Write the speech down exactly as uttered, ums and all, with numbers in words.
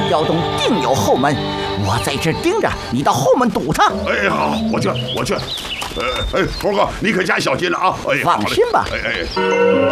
窑洞定有后门，我在这盯着，你到后门堵他。 哎，好，我去，我去。呃，哎，猴哥，你可加小心了啊！哎， 放心吧。 哎哎。